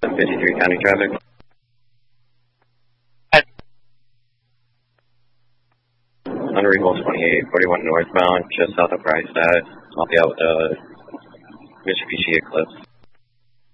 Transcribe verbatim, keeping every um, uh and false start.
fifty-three county traffic. Unreadable twenty-eight, forty-one northbound, just south of Brightstad, off the out with the Mitsubishi Eclipse.